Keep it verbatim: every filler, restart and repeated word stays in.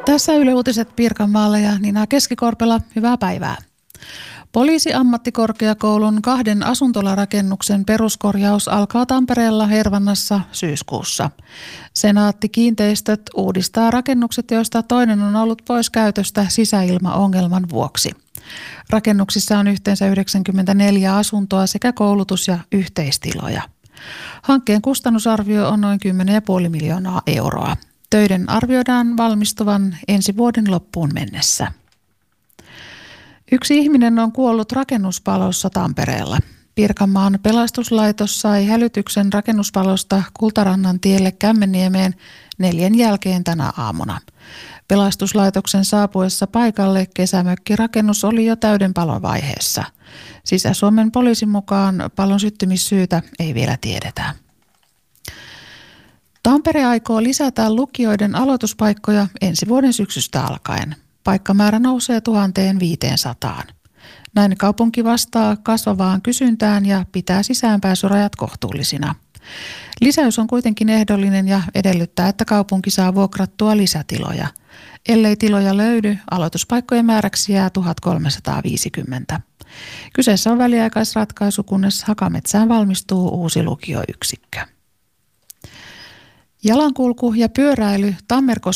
Tässä Yle Uutiset Pirkanmaalla ja Nina Keskikorpela, hyvää päivää. Poliisiammattikorkeakoulun kahden asuntolarakennuksen peruskorjaus alkaa Tampereella Hervannassa syyskuussa. Senaatti-kiinteistöt uudistaa rakennukset, joista toinen on ollut pois käytöstä sisäilmaongelman vuoksi. Rakennuksissa on yhteensä yhdeksänkymmentäneljä asuntoa sekä koulutus- ja yhteistiloja. Hankkeen kustannusarvio on noin kymmenen pilkku viisi miljoonaa euroa. Töiden arvioidaan valmistuvan ensi vuoden loppuun mennessä. Yksi ihminen on kuollut rakennuspalossa Tampereella. Pirkanmaan pelastuslaitos sai hälytyksen rakennuspalosta Kultarannan tielle Kämmenniemeen neljän jälkeen tänä aamuna. Pelastuslaitoksen saapuessa paikalle kesämökkirakennus oli jo täyden palon vaiheessa. Sisä-Suomen poliisin mukaan palon syttymissyytä ei vielä tiedetä. Tampere aikoo lisätä lukioiden aloituspaikkoja ensi vuoden syksystä alkaen. Paikkamäärä nousee tuhatviisisataa. Näin kaupunki vastaa kasvavaan kysyntään ja pitää sisäänpääsyrajat kohtuullisina. Lisäys on kuitenkin ehdollinen ja edellyttää, että kaupunki saa vuokrattua lisätiloja. Ellei tiloja löydy, aloituspaikkojen määräksi jää tuhatkolmesataaviisikymmentä. Kyseessä on väliaikaisratkaisu, kunnes Hakametsään valmistuu uusi lukioyksikkö. Jalankulku ja pyöräily Tammerkosken